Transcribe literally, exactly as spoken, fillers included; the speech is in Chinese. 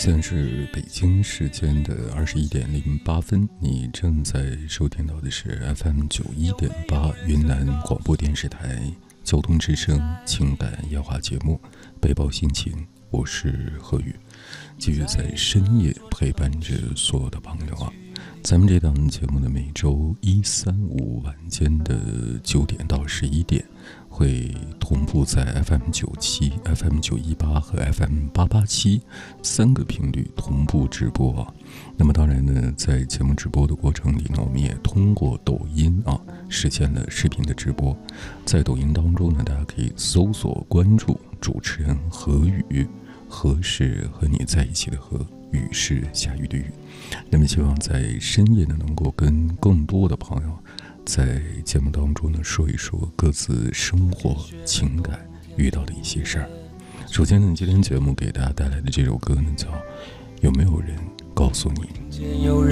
现在是北京时间的二十一点零八分，你正在收听到的是 F M 九一点八云南广播电视台交通之声情感夜话节目《背包心情》，我是何宇，继续在深夜陪伴着所有的朋友啊。咱们这档节目的每周一、三、五晚间的九点到十一点，会同步在 F M 九七、F M 九一八和 F M 八八七三个频率同步直播啊。那么当然呢，在节目直播的过程里呢，我们也通过抖音啊实现了视频的直播。在抖音当中呢，大家可以搜索关注主持人何宇，何是和你在一起的何，雨是下雨的雨。那么希望在深夜呢，能够跟更多的朋友在节目当中呢说一说各自生活情感遇到的一些事儿。首先呢，今天节目给大家带来的这首歌呢叫《有没有人告诉你》。